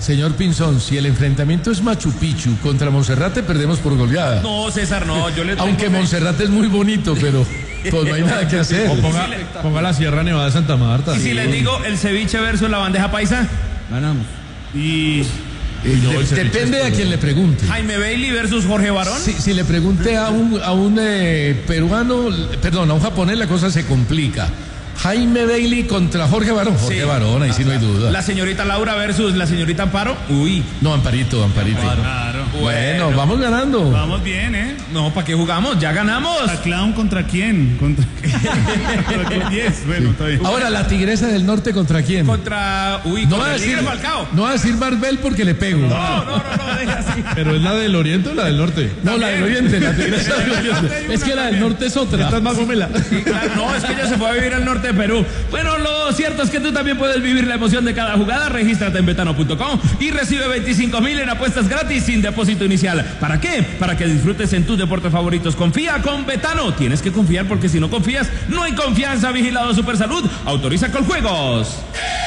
Señor Pinzón, si el enfrentamiento es Machu Picchu contra Monserrate, perdemos por goleada. No, César, no, yo le tengo Aunque Monserrate es muy bonito, pero pues no hay nada que hacer. O ponga la Sierra Nevada de Santa Marta. Y si les digo el ceviche versus la bandeja paisa, Ganamos. Depende de a quien le pregunte. Jaime Bailey versus Jorge Barón. Si le pregunte a un peruano, perdón, a un japonés, la cosa se complica. Jaime Bailey contra Jorge Barón. Jorge Barón, ahí sí no hay duda. La señorita Laura versus la señorita Amparo. Uy. No, Amparito. Claro. Bueno, vamos ganando. Vamos bien, ¿eh? No, ¿para qué jugamos? Ya ganamos. ¿A clown contra quién? ¿Contra quién? Yes. Bueno, está bien. Ahora, la Tigresa del Norte contra quién. Contra a el Tigre Falcao. No va a decir Marvel porque le pego. No, deja así. ¿Pero es la del Oriente o la del Norte? No, la del Oriente, la Tigresa del Oriente. Es que la del Norte es otra. Esta es más gomela. Sí, claro, no, es que ella se fue a vivir al norte de Perú. Bueno, lo cierto es que tú también puedes vivir la emoción de cada jugada. Regístrate en betano.com y recibe 25,000 en apuestas gratis sin depósito inicial. ¿Para qué? Para que disfrutes en tus deportes favoritos. Confía con Betano. Tienes que confiar porque si no confías, no hay confianza. Vigilado Supersalud. Autoriza con juegos.